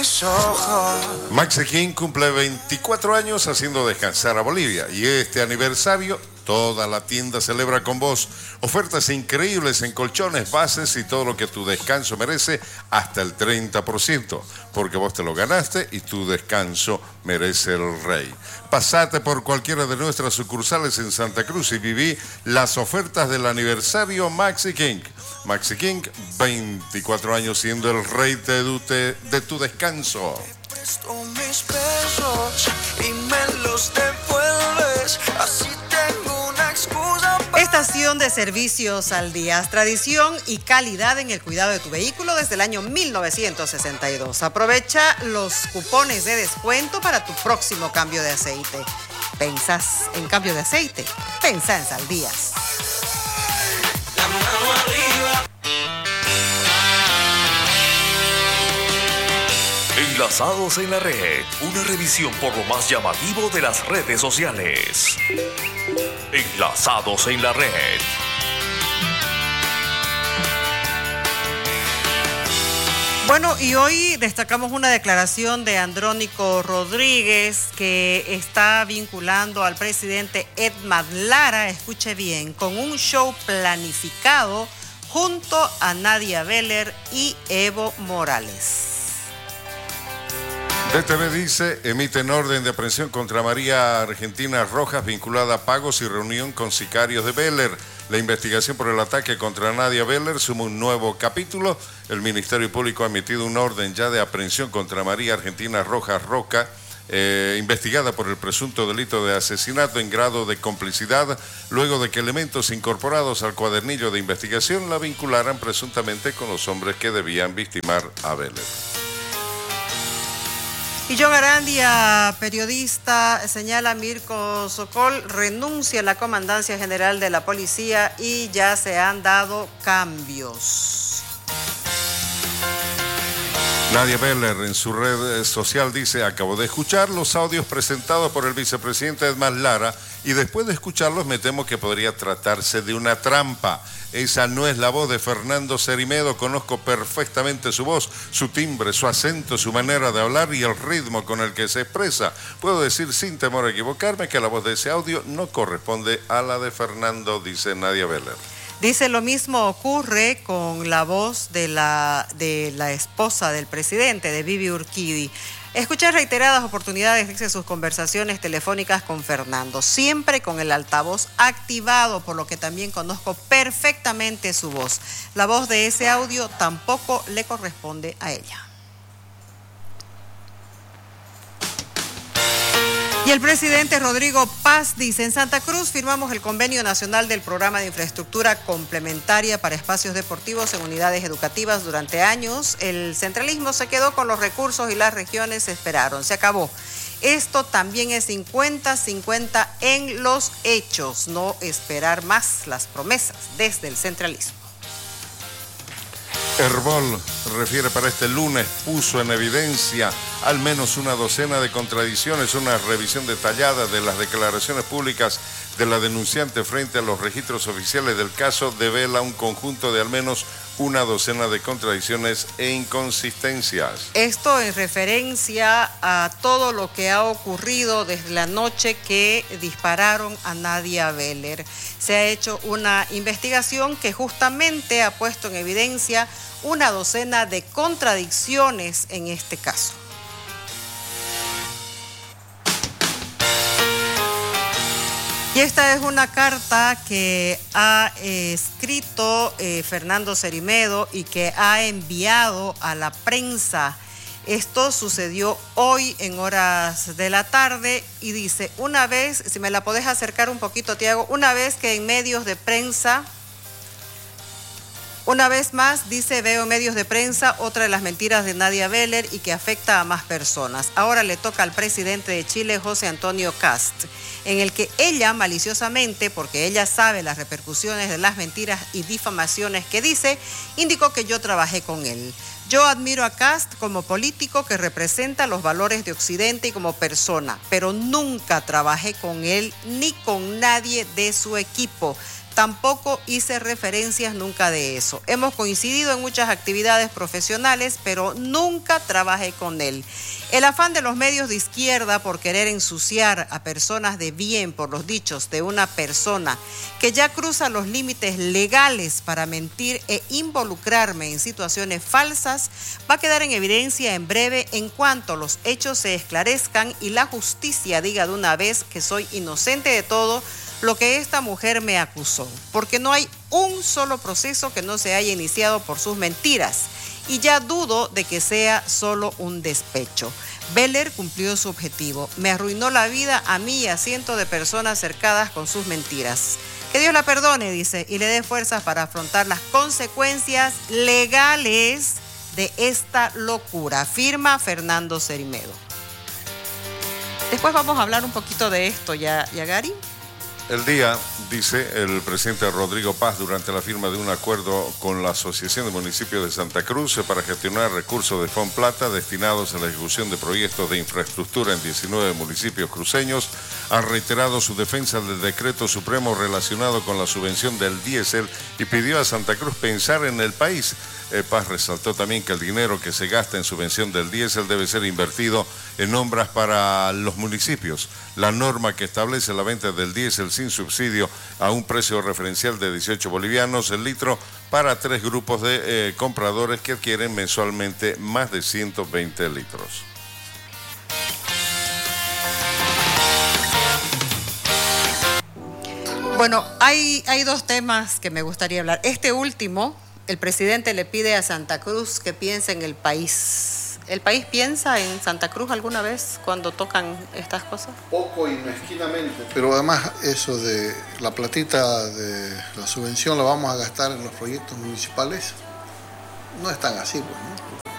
mis ojos. Maxi King cumple 24 años haciendo descansar a Bolivia y este aniversario toda la tienda celebra con vos. Ofertas increíbles en colchones, bases y todo lo que tu descanso merece hasta el 30%, porque vos te lo ganaste y tu descanso merece el rey. Pasate por cualquiera de nuestras sucursales en Santa Cruz y viví las ofertas del aniversario Maxi King. Maxi King, 24 años siendo el rey de tu descanso. Te presto mis besos y me los devuelves, así tengo una excusa para... Estación de Servicios al Día, tradición y calidad en el cuidado de tu vehículo desde el año 1962. Aprovecha los cupones de descuento para tu próximo cambio de aceite. ¿Pensás en cambio de aceite? Pensá en Saldías. La mano arriba. Enlazados en la red, una revisión por lo más llamativo de las redes sociales. Enlazados en la red. Bueno, y hoy destacamos una declaración de Andrónico Rodríguez que está vinculando al presidente Edmad Lara, escuche bien, con un show planificado junto a Nadia Beller y Evo Morales. DTV dice, emiten orden de aprehensión contra María Argentina Rojas vinculada a pagos y reunión con sicarios de Beller. La investigación por el ataque contra Nadia Beller suma un nuevo capítulo. El Ministerio Público ha emitido un orden ya de aprehensión contra María Argentina Rojas Roca, investigada por el presunto delito de asesinato en grado de complicidad, luego de que elementos incorporados al cuadernillo de investigación la vincularan presuntamente con los hombres que debían victimar a Beller. Y John Arandia, periodista, señala Mirko Sokol, renuncia a la Comandancia General de la Policía y ya se han dado cambios. Nadia Beller en su red social dice, acabo de escuchar los audios presentados por el vicepresidente Edmad Lara y después de escucharlos me temo que podría tratarse de una trampa. Esa no es la voz de Fernando Cerimedo, conozco perfectamente su voz, su timbre, su acento, su manera de hablar y el ritmo con el que se expresa. Puedo decir sin temor a equivocarme que la voz de ese audio no corresponde a la de Fernando, dice Nadia Beller. Dice lo mismo ocurre con la voz de la esposa del presidente, de Vivi Urquidi. Escuché reiteradas oportunidades, dice, sus conversaciones telefónicas con Fernando, siempre con el altavoz activado, por lo que también conozco perfectamente su voz. La voz de ese audio tampoco le corresponde a ella. Y el presidente Rodrigo Paz dice, en Santa Cruz firmamos el convenio nacional del programa de infraestructura complementaria para espacios deportivos en unidades educativas durante años. El centralismo se quedó con los recursos y las regiones esperaron. Se acabó. Esto también es 50-50 en los hechos, no esperar más las promesas desde el centralismo. Herbol refiere para este lunes, puso en evidencia al menos una docena de contradicciones, una revisión detallada de las declaraciones públicas de la denunciante frente a los registros oficiales del caso devela un conjunto de al menos una docena de contradicciones e inconsistencias. Esto en referencia a todo lo que ha ocurrido desde la noche que dispararon a Nadia Beller. Se ha hecho una investigación que justamente ha puesto en evidencia una docena de contradicciones en este caso. Y esta es una carta que ha escrito Fernando Cerimedo y que ha enviado a la prensa. Esto sucedió hoy en horas de la tarde y dice, una vez, si me la podés acercar un poquito, Tiago, una vez que en medios de prensa, una vez más, dice, veo medios de prensa, otra de las mentiras de Nadia Beller y que afecta a más personas. Ahora le toca al presidente de Chile, José Antonio Kast, en el que ella maliciosamente, porque ella sabe las repercusiones de las mentiras y difamaciones que dice, indicó que yo trabajé con él. Yo admiro a Kast como político que representa los valores de Occidente y como persona, pero nunca trabajé con él ni con nadie de su equipo. tampoco hice referencias nunca de eso. Hemos coincidido en muchas actividades profesionales, pero nunca trabajé con él. El afán de los medios de izquierda por querer ensuciar a personas de bien por los dichos de una persona que ya cruza los límites legales para mentir e involucrarme en situaciones falsas va a quedar en evidencia en breve en cuanto los hechos se esclarezcan y la justicia diga de una vez que soy inocente de todo lo que esta mujer me acusó, porque no hay un solo proceso que no se haya iniciado por sus mentiras y ya dudo de que sea solo un despecho. Beller cumplió su objetivo, me arruinó la vida a mí y a cientos de personas cercadas con sus mentiras. Que Dios la perdone, dice, y le dé fuerzas para afrontar las consecuencias legales de esta locura, afirma Fernando Cerimedo. Después vamos a hablar un poquito de esto, ¿ya, Gary? El día, dice el presidente Rodrigo Paz, durante la firma de un acuerdo con la Asociación de Municipios de Santa Cruz para gestionar recursos de Fonplata destinados a la ejecución de proyectos de infraestructura en 19 municipios cruceños, ha reiterado su defensa del decreto supremo relacionado con la subvención del diésel y pidió a Santa Cruz pensar en el país. Paz resaltó también que el dinero que se gasta en subvención del diésel debe ser invertido en obras para los municipios. La norma que establece la venta del diésel sin subsidio a un precio referencial de 18 bolivianos el litro para 3 grupos de compradores que adquieren mensualmente más de 120 litros. Bueno, hay dos temas que me gustaría hablar. Este último, el presidente le pide a Santa Cruz que piense en el país. ¿El país piensa en Santa Cruz alguna vez cuando tocan estas cosas? Poco y mezquinamente. Pero además eso de la platita de la subvención la vamos a gastar en los proyectos municipales. No es tan así, pues, ¿no?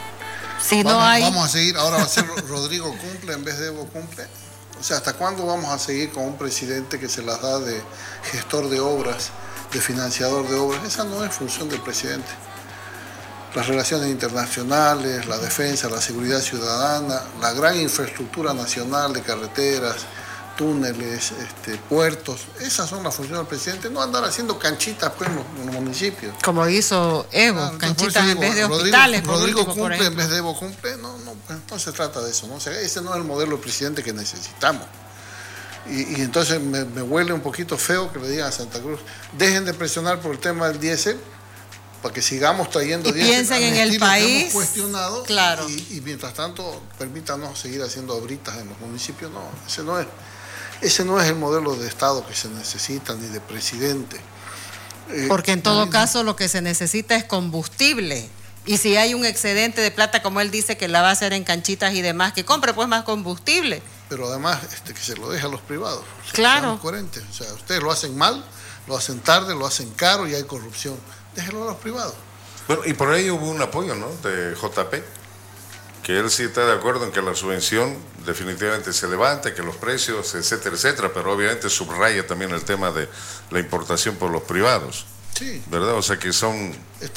Si no hay... Vamos a seguir, ahora va a ser Rodrigo cumple en vez de Evo cumple. O sea, ¿hasta cuándo vamos a seguir con un presidente que se las da de gestor de obras, de financiador de obras? Esa no es función del presidente. Las relaciones internacionales, la defensa, la seguridad ciudadana, la gran infraestructura nacional de carreteras, túneles, puertos, esas son las funciones del presidente, no andar haciendo canchitas pues, en los municipios. Como hizo Evo, claro, canchitas en vez de hospitales. Rodrigo cumple en vez de Evo cumple, no se trata de eso, ¿no? O sea, ese no es el modelo de presidente que necesitamos. Y entonces me huele un poquito feo que le digan a Santa Cruz, dejen de presionar por el tema del diésel, para que sigamos trayendo diésel. Piensen en el país. Que hemos cuestionado, claro. Y mientras tanto, permítanos seguir haciendo obritas en los municipios. No, ese no es el modelo de Estado que se necesita, ni de presidente. Porque en todo caso lo que se necesita es combustible. Y si hay un excedente de plata, como él dice, que la va a hacer en canchitas y demás, que compre pues más combustible. Pero además que se lo deje a los privados. Claro. Sean coherentes. O sea, ustedes lo hacen mal, lo hacen tarde, lo hacen caro y hay corrupción. Déjenlo a los privados. Bueno, y por ahí hubo un apoyo, ¿no?, de JP, que él sí está de acuerdo en que la subvención definitivamente se levante, que los precios, etcétera, etcétera, pero obviamente subraya también el tema de la importación por los privados. Sí. ¿Verdad? O sea que son...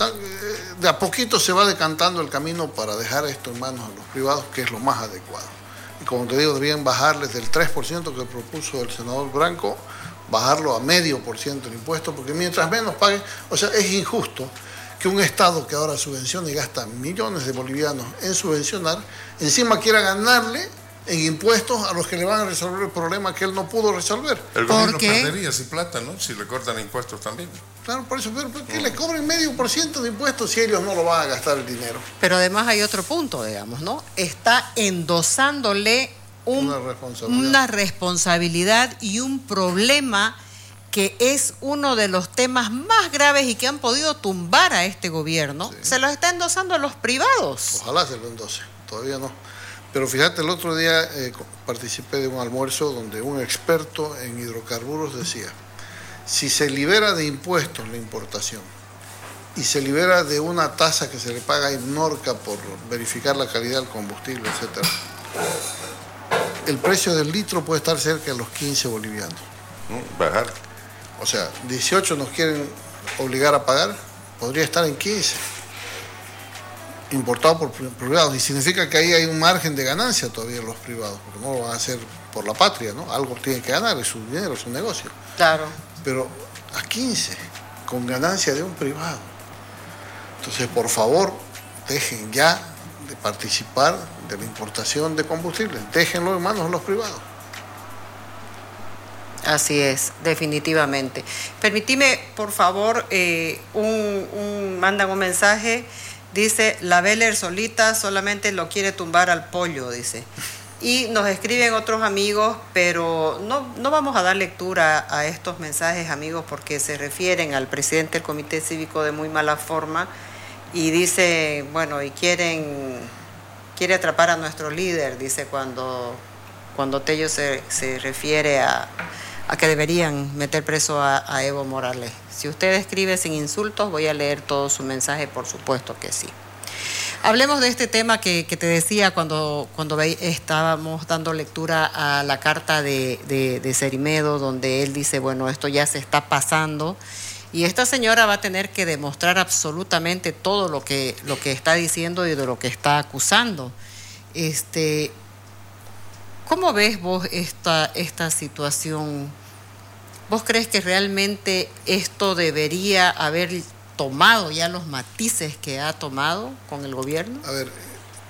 de a poquito se va decantando el camino para dejar esto en manos de los privados, que es lo más adecuado. Y como te digo, deberían bajarles del 3% que propuso el senador Branco, bajarlo a 0,5% el impuesto, porque mientras menos paguen, o sea, es injusto que un Estado que ahora subvenciona y gasta millones de bolivianos en subvencionar, encima quiera ganarle en impuestos a los que le van a resolver el problema que él no pudo resolver. El gobierno perdería sin plata, ¿no?, si le cortan impuestos también. Claro, por eso, pero ¿por qué le cobren 0,5% de impuestos si ellos no lo van a gastar el dinero? Pero además hay otro punto, digamos, ¿no? Está endosándole una responsabilidad y un problema que es uno de los temas más graves y que han podido tumbar a este gobierno. Sí. Se los está endosando a los privados. Ojalá se lo endose, todavía no. Pero fíjate, el otro día participé de un almuerzo donde un experto en hidrocarburos decía, si se libera de impuestos la importación y se libera de una tasa que se le paga a Innorca por verificar la calidad del combustible, etcétera, el precio del litro puede estar cerca de los 15 bolivianos. Bajar. O sea, 18 nos quieren obligar a pagar, podría estar en 15. Importado por privados. Y significa que ahí hay un margen de ganancia todavía los privados, porque no lo van a hacer por la patria, ¿no? Algo tienen que ganar, es su dinero, es su negocio. Claro. Pero a 15, con ganancia de un privado. Entonces, por favor, dejen ya de participar de la importación de combustible, déjenlo en manos de los privados. Así es, definitivamente. Permitime, por favor, mandan un mensaje, dice, la Beller solita solamente lo quiere tumbar al pollo, dice. Y nos escriben otros amigos, pero no vamos a dar lectura a estos mensajes, amigos, porque se refieren al presidente del Comité Cívico de muy mala forma y dice, bueno, y quiere atrapar a nuestro líder, dice, cuando Tello se refiere a que deberían meter preso a Evo Morales. Si usted escribe sin insultos, voy a leer todo su mensaje, por supuesto que sí. Hablemos de este tema que te decía cuando estábamos dando lectura a la carta de Cerimedo, donde él dice, bueno, esto ya se está pasando, y esta señora va a tener que demostrar absolutamente todo lo que está diciendo y de lo que está acusando. ¿Cómo ves vos esta situación? ¿Vos crees que realmente esto debería haber tomado ya los matices que ha tomado con el gobierno? A ver,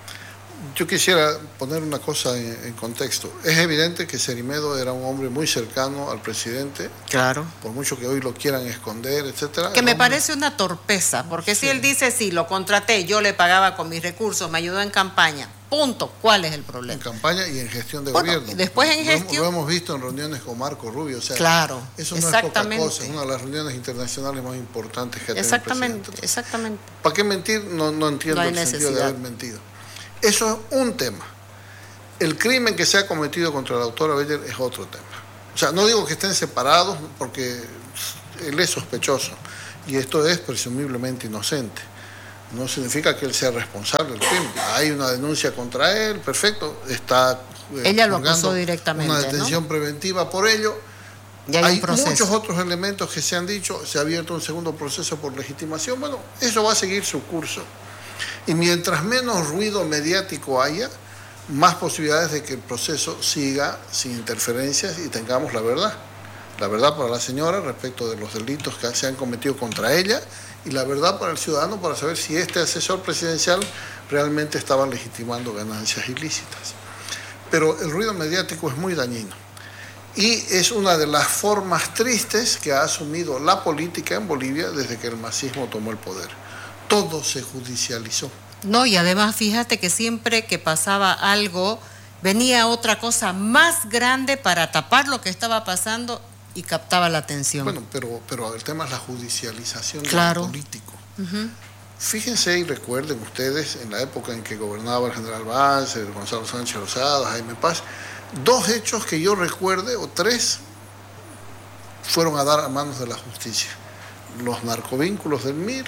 yo quisiera poner una cosa en contexto. Es evidente que Cerimedo era un hombre muy cercano al presidente. Claro. Por mucho que hoy lo quieran esconder, etcétera. Que me parece una torpeza, porque sí. Si él dice, sí, lo contraté, yo le pagaba con mis recursos, me ayudó en campaña, punto. ¿Cuál es el problema? En campaña y en gestión de bueno, gobierno. Después en gestión. Lo hemos visto en reuniones con Marco Rubio. O sea, claro, eso no es poca cosa. Es una de las reuniones internacionales más importantes que ha tenido el presidente. Exactamente. ¿Para qué mentir? No entiendo el sentido de haber mentido. Eso es un tema. El crimen que se ha cometido contra la doctora Beller es otro tema. O sea, no digo que estén separados porque él es sospechoso y esto es presumiblemente inocente. No significa que él sea responsable del crimen. Hay una denuncia contra él, perfecto, está ella lo acusó directamente, una detención preventiva por ello. Hay muchos otros elementos que se han dicho, se ha abierto un segundo proceso por legitimación. Bueno, eso va a seguir su curso. Y mientras menos ruido mediático haya, más posibilidades de que el proceso siga sin interferencias y tengamos la verdad. La verdad para la señora respecto de los delitos que se han cometido contra ella y la verdad para el ciudadano para saber si este asesor presidencial realmente estaba legitimando ganancias ilícitas. Pero el ruido mediático es muy dañino y es una de las formas tristes que ha asumido la política en Bolivia desde que el masismo tomó el poder. Todo se judicializó. No, y además fíjate que siempre que pasaba algo, venía otra cosa más grande para tapar lo que estaba pasando y captaba la atención. Bueno, pero el tema es la judicialización claro. del político. Fíjense y recuerden ustedes, en la época en que gobernaba el general Banzer, Gonzalo Sánchez Rosada, Jaime Paz, 2 hechos que yo recuerde, o 3, fueron a dar a manos de la justicia. Los narcovínculos del MIR,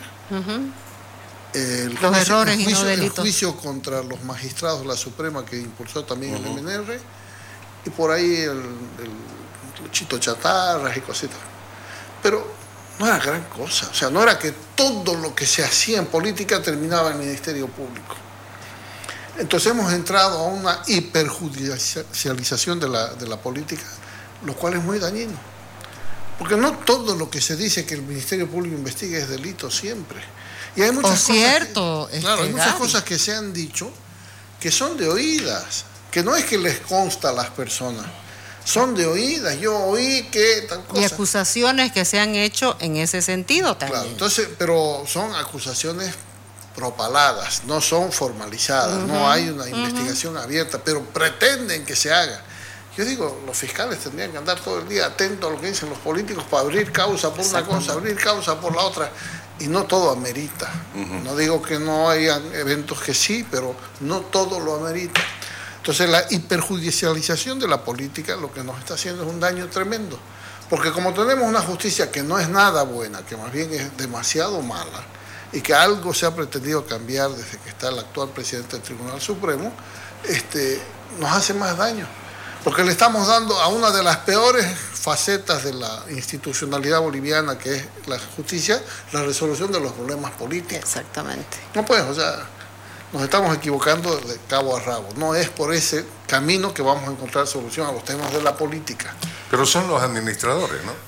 los errores y no el delitos. juicio contra los magistrados de la Suprema que impulsó también el MNR, y por ahí el Chito Chatarras y cositas. Pero no era gran cosa, o sea, no era que todo lo que se hacía en política terminaba en el Ministerio Público. Entonces hemos entrado a una hiperjudicialización de la política, lo cual es muy dañino. Porque no todo lo que se dice que el Ministerio Público investiga es delito siempre. Y hay muchas cosas que se han dicho que son de oídas, que no es que les consta a las personas, son de oídas. Yo oí que tal cosa. Y acusaciones que se han hecho en ese sentido también. Claro, entonces, pero son acusaciones propaladas, no son formalizadas, no hay una investigación abierta, pero pretenden que se haga. Yo digo, los fiscales tendrían que andar todo el día atentos a lo que dicen los políticos para abrir causa por una cosa, abrir causa por la otra, y no todo amerita. No digo que no hayan eventos que sí, pero no todo lo amerita. Entonces la hiperjudicialización de la política lo que nos está haciendo es un daño tremendo, porque como tenemos una justicia que no es nada buena, que más bien es demasiado mala, y que algo se ha pretendido cambiar desde que está el actual presidente del Tribunal Supremo, nos hace más daño. Porque le estamos dando a una de las peores facetas de la institucionalidad boliviana, que es la justicia, la resolución de los problemas políticos. Exactamente. No pues, o sea, nos estamos equivocando de cabo a rabo. No es por ese camino que vamos a encontrar solución a los temas de la política. Pero son los administradores, ¿no?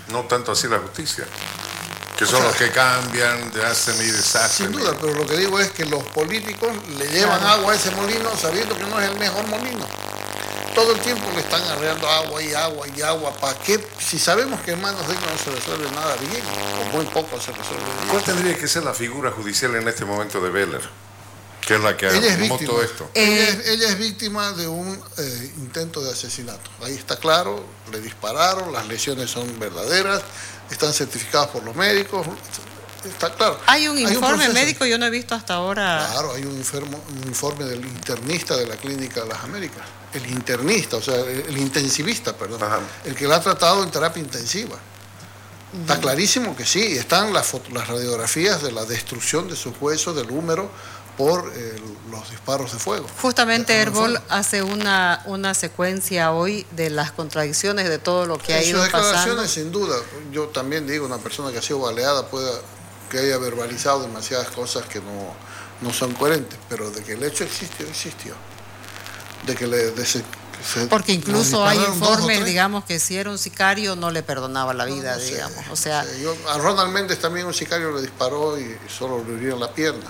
No tanto así la justicia, que son los que cambian, hacen y deshacen. Sin duda, pero lo que digo es que los políticos le llevan agua a ese molino sabiendo que no es el mejor molino. Todo el tiempo le están arreando agua y agua y agua. ¿Para qué? Si sabemos que en manos de ellos no se resuelve nada bien, o muy poco se resuelve bien. ¿Cuál tendría que ser la figura judicial en este momento de Beller? Que es la que armó todo esto. Ella es víctima de un intento de asesinato. Ahí está claro, le dispararon, las lesiones son verdaderas, están certificadas por los médicos, está claro. Hay un informe proceso. médico, yo no he visto hasta ahora. Claro, hay un informe del internista de la Clínica de las Américas. El internista, o sea, el intensivista, perdón. Ajá. El que la ha tratado en terapia intensiva. Está clarísimo que sí, están las radiografías de la destrucción de sus huesos, del húmero, por los disparos de fuego. Justamente Herbol hace una secuencia hoy de las contradicciones de todo lo que ha ido pasando. Sus declaraciones, sin duda. Yo también digo, una persona que ha sido baleada que haya verbalizado demasiadas cosas que no son coherentes, pero de que el hecho existió. De que porque incluso hay informes, digamos, que si era un sicario no le perdonaba la vida, no sé, digamos. O sea, a Ronald Méndez también un sicario le disparó y solo le hirieron la pierna.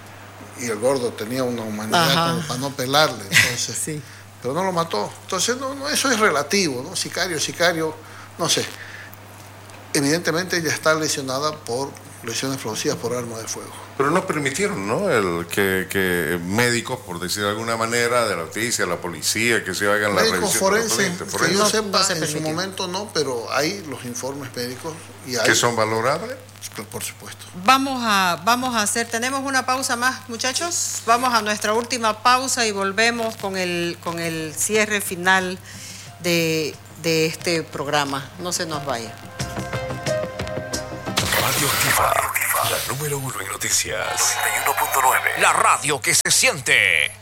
Y el gordo tenía una humanidad como para no pelarle, entonces, sí. Pero no lo mató. Entonces, no, eso es relativo, ¿no? Sicario, no sé. Evidentemente ella está lesionada por lesiones producidas por arma de fuego. Pero no permitieron, ¿no? Que médicos, por decir de alguna manera, de la justicia, la policía, que se hagan las revisiones forenses, que yo sepa, en su momento no, pero hay los informes médicos y hay... ¿Que son valorables? Por supuesto. Vamos a hacer, tenemos una pausa más, muchachos. Vamos a nuestra última pausa y volvemos con el cierre final de este programa. No se nos vaya. Radioactiva, la número 1 en noticias. 91.9. La radio que se siente.